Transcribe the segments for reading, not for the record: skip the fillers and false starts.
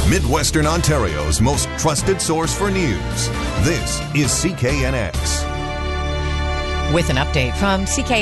Midwestern Ontario's most trusted source for news. This is CKNX. With an update from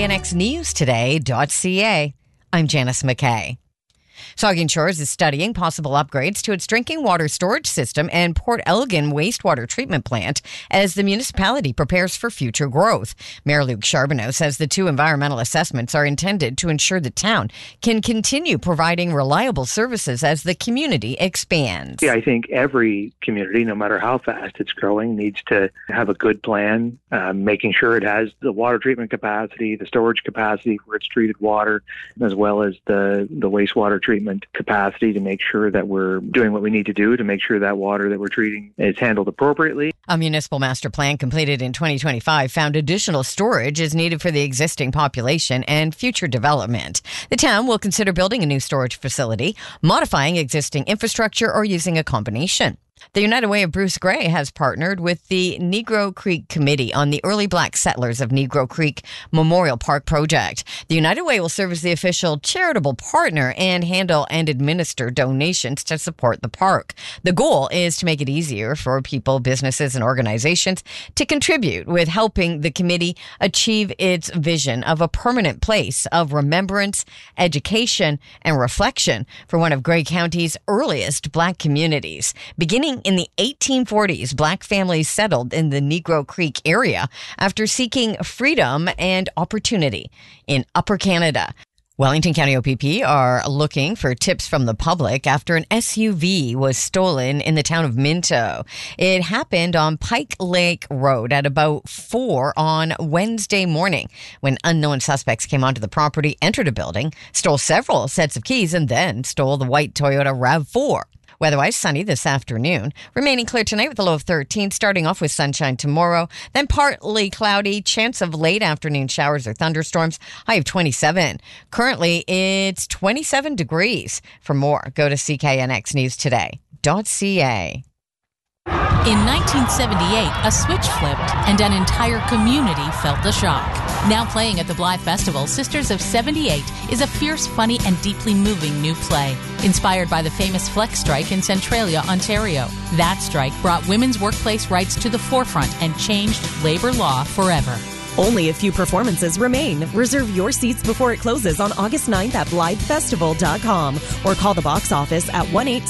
CKNXNewsToday.ca, I'm Janice McKay. Saugeen Shores is studying possible upgrades to its drinking water storage system and Port Elgin wastewater treatment plant as the municipality prepares for future growth. Mayor Luke Charbonneau says the two environmental assessments are intended to ensure the town can continue providing reliable services as the community expands. Yeah, I think every community, no matter how fast it's growing, needs to have a good plan, making sure it has the water treatment capacity, the storage capacity for its treated water, as well as the wastewater treatment capacity to make sure that we're doing what we need to do to make sure that water that we're treating is handled appropriately. A municipal master plan completed in 2025 found additional storage is needed for the existing population and future development. The town will consider building a new storage facility, modifying existing infrastructure, or using a combination. The United Way of Bruce Gray has partnered with the Negro Creek Committee on the Early Black Settlers of Negro Creek Memorial Park project. The United Way will serve as the official charitable partner and handle and administer donations to support the park. The goal is to make it easier for people, businesses, and organizations to contribute with helping the committee achieve its vision of a permanent place of remembrance, education, and reflection for one of Grey County's earliest Black communities. Beginning in the 1840s, Black families settled in the Negro Creek area after seeking freedom and opportunity in Upper Canada. Wellington County OPP are looking for tips from the public after an SUV was stolen in the town of Minto. It happened on Pike Lake Road at about 4 on Wednesday morning when unknown suspects came onto the property, entered a building, stole several sets of keys, and then stole the white Toyota RAV4. Weatherwise sunny this afternoon, remaining clear tonight with a low of 13, starting off with sunshine tomorrow, then partly cloudy, chance of late afternoon showers or thunderstorms, high of 27. Currently, it's 27 degrees. For more, go to CKNXNewsToday.ca. In 1978, a switch flipped and an entire community felt the shock. Now playing at the Blythe Festival, Sisters of 78 is a fierce, funny, and deeply moving new play. Inspired by the famous Flex Strike in Centralia, Ontario. That strike brought women's workplace rights to the forefront and changed labor law forever. Only a few performances remain. Reserve your seats before it closes on August 9th at BlytheFestival.com or call the box office at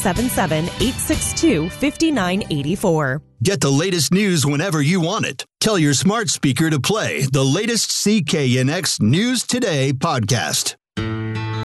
1-877-862-5984. Get the latest news whenever you want it. Tell your smart speaker to play the latest CKNX News Today podcast.